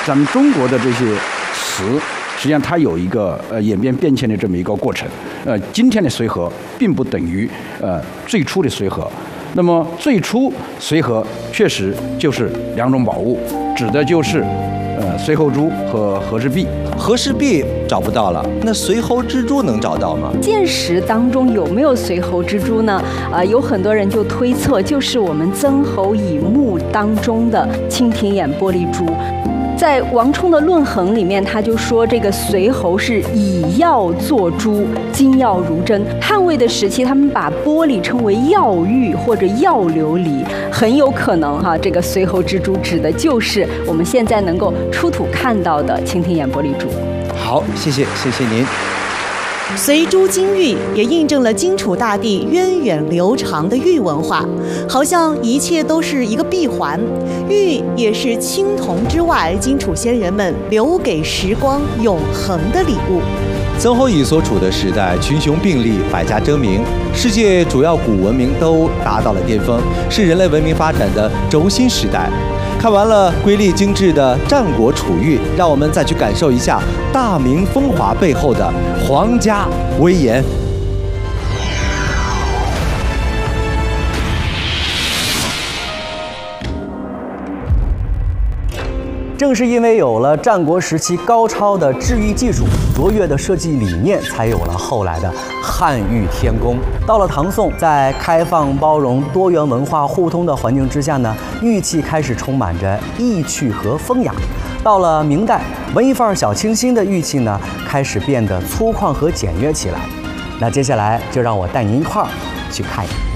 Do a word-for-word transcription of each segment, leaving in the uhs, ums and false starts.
咱们中国的这些词，实际上它有一个呃演变变迁的这么一个过程。呃，今天的随和并不等于呃最初的随和。那么最初随和确实就是两种宝物，指的就是呃随侯珠和和氏璧。 和氏璧找不到了，那随侯之珠能找到吗？ 现实当中有没有随侯之珠呢？呃，有很多人就推测，就是我们曾侯乙墓当中的蜻蜓眼玻璃珠。在王充的《论衡》里面，他就说这个随侯是以药做珠，金耀如真。汉魏的时期，他们把玻璃称为药玉或者药琉璃，很有可能哈、啊，这个随侯之珠指的就是我们现在能够出土看到的蜻蜓眼玻璃珠。 好，谢谢，谢谢您。 随珠金玉也印证了荆楚大地源远流长的玉文化，好像一切都是一个闭环。玉也是青铜之外，荆楚先人们留给时光永恒的礼物。 曾侯乙所处的时代群雄并立，百家争鸣，世界主要古文明都达到了巅峰，是人类文明发展的轴心时代。看完了瑰丽精致的战国楚玉，让我们再去感受一下大明风华背后的皇家威严。 正是因为有了战国时期高超的制玉技术、卓越的设计理念，才有了后来的汉玉天工。到了唐宋，在开放、包容、多元文化互通的环境之下呢，玉器开始充满着意趣和风雅。到了明代，文艺范儿小清新的玉器呢，开始变得粗犷和简约起来。那接下来就让我带您一块儿去看一看。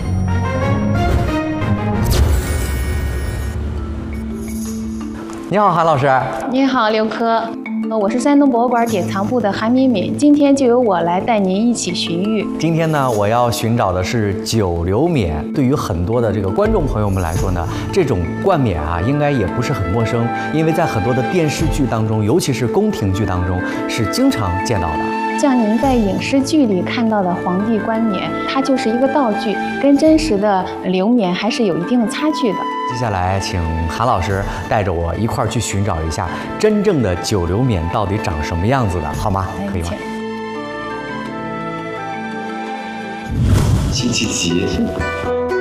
你好，韩老师。 你好，刘科。我是山东博物馆典藏部的韩敏敏，今天就由我来带您一起寻玉。 今天呢，我要寻找的是九流冕。对于很多的这个观众朋友们来说呢，这种冠冕啊，应该也不是很陌生，因为在很多的电视剧当中，尤其是宫廷剧当中，是经常见到的。 像您在影视剧里看到的皇帝冠冕，它就是一个道具，跟真实的流冕还是有一定的差距的。 接下来，请韩老师带着我一块儿去寻找一下真正的九流冕到底长什么样子的，好吗？可以吗？ 辛弃疾。